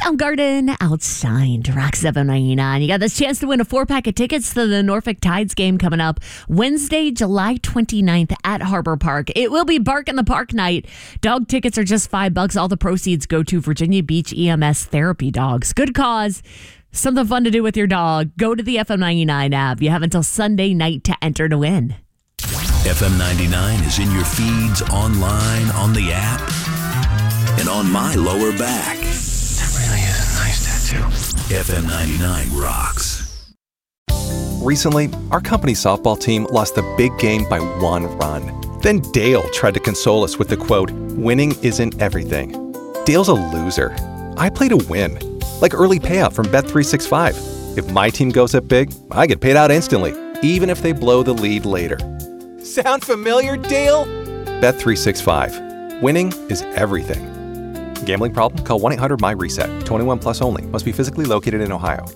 Soundgarden outshined Rock 799. You got this chance to win a 4-pack of tickets to the Norfolk Tides game coming up Wednesday, July 29th at Harbor Park. It will be Bark in the Park night. Dog tickets are just $5. All the proceeds go to Virginia Beach EMS Therapy Dogs. Good cause. Something fun to do with your dog. Go to the FM99 app. You have until Sunday night to enter to win. FM 99 is in your feeds, online, on the app, and on my lower back. That really is a nice tattoo. FM 99 rocks. Recently, our company softball team lost the big game by 1 run. Then Dale tried to console us with the quote, "Winning isn't everything." Dale's a loser. I play to win, like early payout from Bet365. If my team goes up big, I get paid out instantly, even if they blow the lead later. Sound familiar, Dale? Bet365. Winning is everything. Gambling problem? Call 1-800-MY-RESET. 21 plus only. Must be physically located in Ohio.